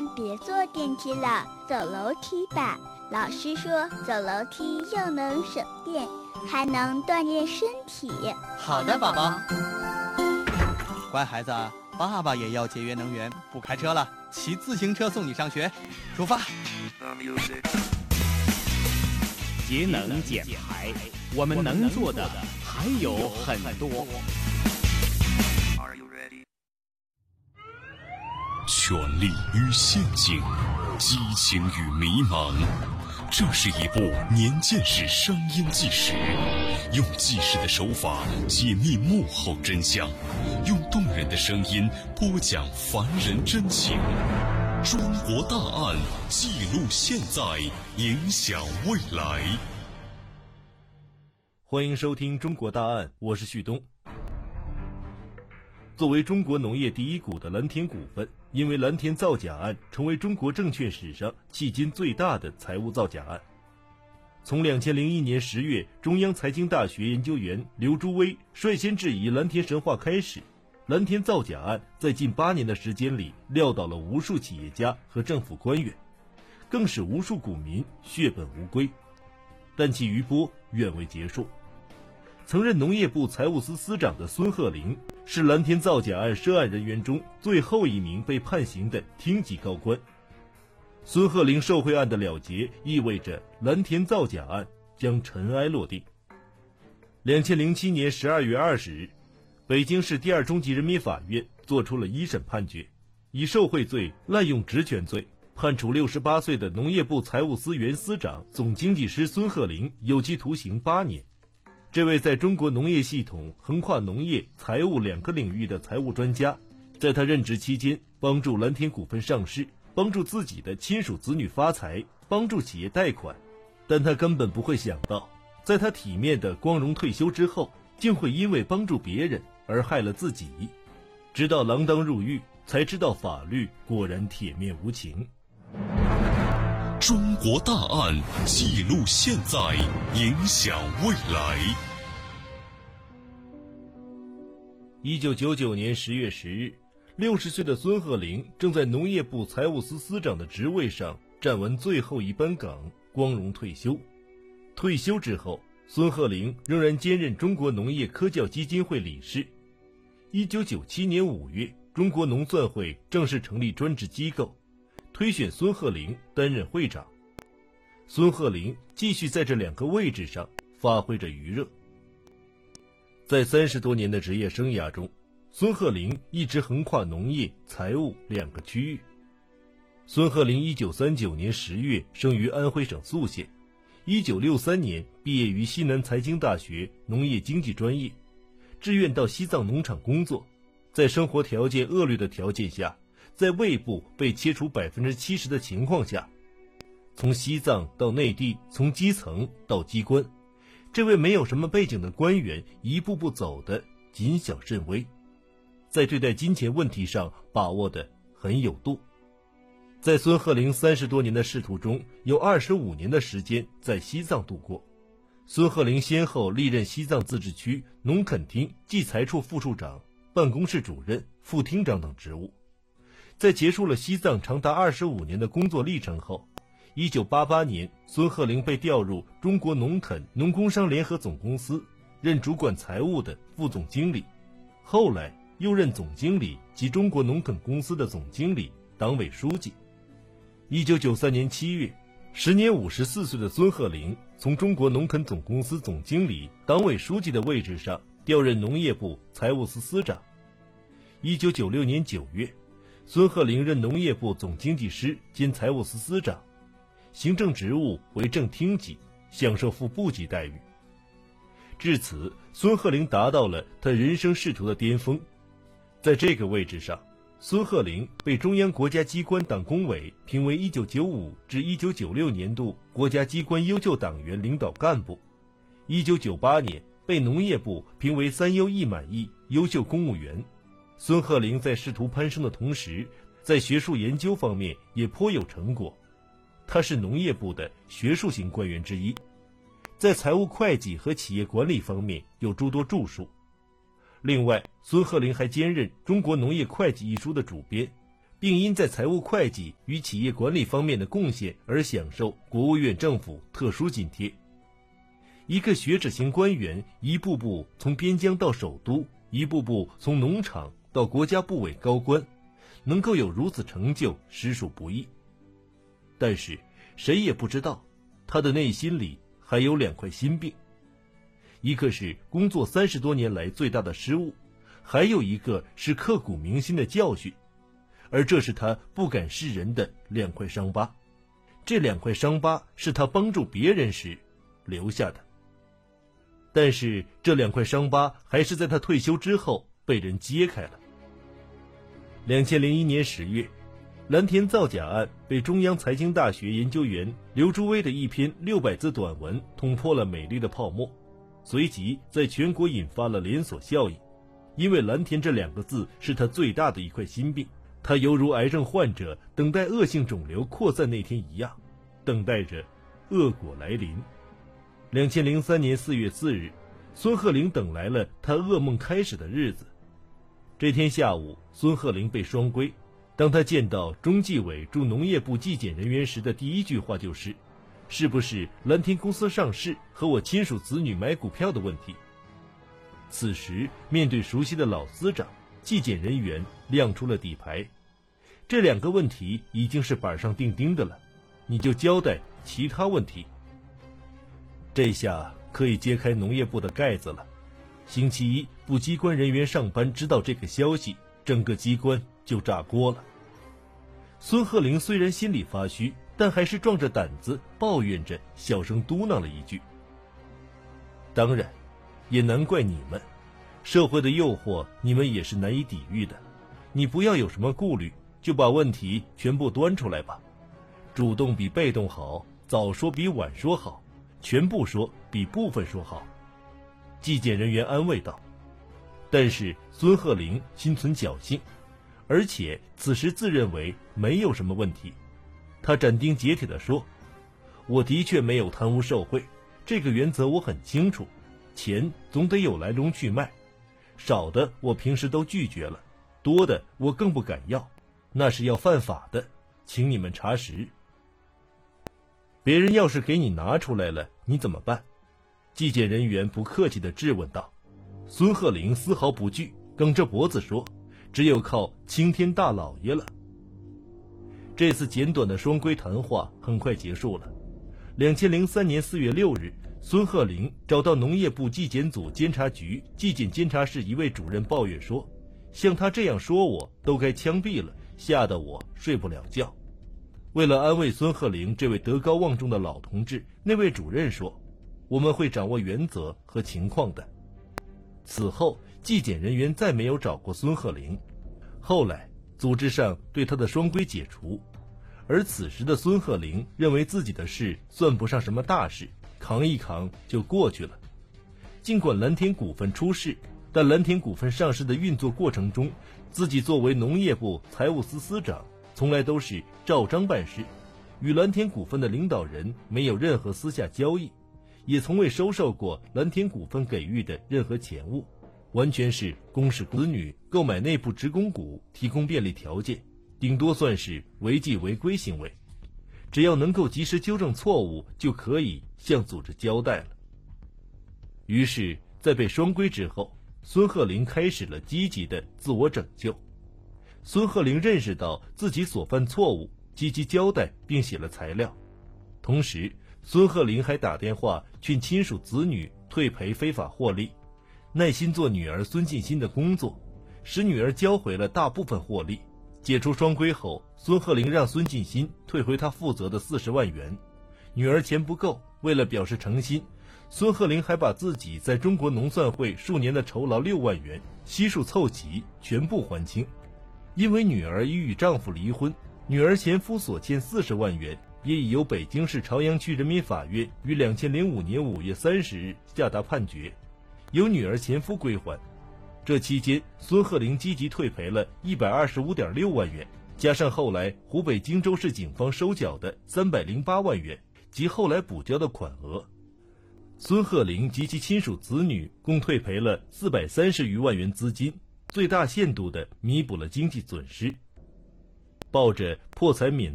别坐电梯了，走楼梯吧。老师说走楼梯又能省电，还能锻炼身体。 好的，宝宝。乖孩子，爸爸也要节约能源，不开车了，骑自行车送你上学。出发。 节能减排，我们能做的还有很多。 权力与陷阱，激情与迷茫，这是一部年鉴识商业纪实，用纪实的手法解密幕后真相，用动人的声音播讲凡人真情。中国大案，记录现在，影响未来。 欢迎收听中国大案，我是旭东。作为中国农业第一股的蓝田股份，因为蓝田造假案成为中国证券史上迄今最大的财务造假案。从2001年10月中央财经大学研究员刘朱威率先质疑蓝田神话开始，蓝田造假案在近8年的时间里撂倒了无数企业家和政府官员，更使无数股民血本无归。但其余波远未结束。曾任农业部财务司司长的孙鹤龄是蓝田造假案涉案人员中最后一名被判刑的厅级高官。孙鹤龄受贿案的了结意味着蓝田造假案将尘埃落定。2007年12月20日，北京市第2中级人民法院作出了一审判决，以受贿罪、滥用职权罪判处68岁的农业部财务司原司长、总经济师孙鹤龄有期徒刑8年。这位在中国农业系统横跨农业、财务2个领域的财务专家，在他任职期间帮助蓝田股份上市，帮助自己的亲属子女发财，帮助企业贷款。但他根本不会想到，在他体面的光荣退休之后，竟会因为帮助别人而害了自己。直到锒铛入狱，才知道法律果然铁面无情。 中国大案，记录现在，影响未来。 1999年10月10日，60岁的孙鹤龄正在农业部财务司司长的职位上站稳最后一班岗，光荣退休。退休之后，孙鹤龄仍然兼任中国农业科教基金会理事。1997年5月，中国农算会正式成立专职机构，推选孙鹤龄担任会长。孙鹤龄继续在这2个位置上发挥着余热。在30多年的职业生涯中，孙鹤龄一直横跨农业、财务2个区域。孙鹤龄1939年10月生于安徽省宿县，1963年毕业于西南财经大学农业经济专业，志愿到西藏农场工作，在生活条件恶劣的条件下，在胃部被切除70%的情况下，从西藏到内地，从基层到机关，这位没有什么背景的官员一步步走得谨小慎微，在对待金钱问题上把握得很有度。在孙鹤龄30多年的仕途中，有25年的时间在西藏度过。孙鹤龄先后历任西藏自治区农垦厅计财处副处长、办公室主任、副厅长等职务。在结束了西藏长达25年的工作历程后，1988年，孙鹤龄被调入中国农垦农工商联合总公司，任主管财务的副总经理，后来又任总经理及中国农垦公司的总经理、党委书记。1993年7月，时年54岁的孙鹤龄从中国农垦总公司总经理、党委书记的位置上调任农业部财务司司长。1996年9月，孙鹤龄任农业部总经济师兼财务司司长，行政职务为正厅级，享受副部级待遇。至此，孙鹤龄达到了他人生仕途的巅峰。在这个位置上，孙鹤龄被中央国家机关党工委评为1995至1996年度国家机关优秀党员领导干部，1998年被农业部评为3优1满意优秀公务员。孙鹤龄在仕途攀升的同时，在学术研究方面也颇有成果。他是农业部的学术型官员之一，在财务会计和企业管理方面有诸多著述。另外，孙鹤龄还兼任《中国农业会计》一书的主编， 并因在财务会计与企业管理方面的贡献而享受国务院政府特殊津贴。一个学者型官员一步步从边疆到首都，一步步从农场到国家部委高官，能够有如此成就，实属不易。但是谁也不知道，他的内心里还有2块心病，一个是工作30多年来最大的失误，还有一个是刻骨铭心的教训，而这是他不敢示人的2块伤疤。这2块伤疤是他帮助别人时留下的，但是这2块伤疤还是在他退休之后被人揭开了。2001年10月，蓝田造假案被中央财经大学研究员刘朱威的一篇600字短文捅破了美丽的泡沫，随即在全国引发了连锁效应。因为蓝田这2个字是他最大的一块心病，他犹如癌症患者等待恶性肿瘤扩散那天一样，等待着恶果来临。2003年4月4日，孙鹤龄等来了他噩梦开始的日子。这天下午，孙鹤龄被双规。当他见到中纪委驻农业部纪检人员时的第一句话就是：是不是蓝田公司上市和我亲属子女买股票的问题？此时面对熟悉的老司长，纪检人员亮出了底牌，这2个问题已经是板上钉钉的了，你就交代其他问题。这下可以揭开农业部的盖子了。星期一，部机关人员上班知道这个消息，整个机关就炸锅了。孙鹤龄虽然心里发虚，但还是壮着胆子抱怨着，小声嘟囔了一句：当然，也难怪你们，社会的诱惑你们也是难以抵御的，你不要有什么顾虑，就把问题全部端出来吧。主动比被动好，早说比晚说好，全部说比部分说好。纪检人员安慰道。但是孙鹤龄心存侥幸，而且此时自认为没有什么问题。他斩钉截铁地说：我的确没有贪污受贿，这个原则我很清楚，钱总得有来龙去脉，少的我平时都拒绝了，多的我更不敢要，那是要犯法的，请你们查实。别人要是给你拿出来了，你怎么办？纪检人员不客气地质问道。孙鹤龄丝毫不惧，梗着脖子说：只有靠青天大老爷了。这次简短的双规谈话很快结束了。2003年4月6日，孙鹤龄找到农业部纪检组监察局纪检监察室一位主任抱怨说：像他这样说我都该枪毙了，吓得我睡不了觉。为了安慰孙鹤龄这位德高望重的老同志，那位主任说：我们会掌握原则和情况的。此后纪检人员再没有找过孙鹤龄。后来组织上对他的双规解除，而此时的孙鹤龄认为自己的事算不上什么大事，扛一扛就过去了。尽管蓝田股份出事，但蓝田股份上市的运作过程中，自己作为农业部财务司司长，从来都是照章办事，与蓝田股份的领导人没有任何私下交易，也从未收受过蓝田股份给予的任何钱物，完全是公示子女购买内部职工股提供便利条件，顶多算是违纪违规行为。只要能够及时纠正错误，就可以向组织交代了。于是在被双规之后，孙鹤龄开始了积极的自我拯救。孙鹤龄认识到自己所犯错误，积极交代并写了材料。同时孙鹤龄还打电话劝亲属子女退赔非法获利，耐心做女儿孙静心的工作，使女儿交回了大部分获利。解除双规后，孙鹤龄让孙静心退回他负责的40万元。女儿钱不够，为了表示诚心，孙鹤龄还把自己在中国农算会数年的酬劳6万元悉数凑齐，全部还清。因为女儿已与丈夫离婚，女儿前夫所欠40万元也已由北京市朝阳区人民法院于2005年5月30日下达判决，由女儿前夫归还。这期间，孙鹤龄积极退赔了125.6万元，加上后来湖北荆州市警方收缴的308万元及后来补交的款额，孙鹤龄及其亲属子女共退赔了430余万元资金，最大限度地弥补了经济损失。 抱着破财免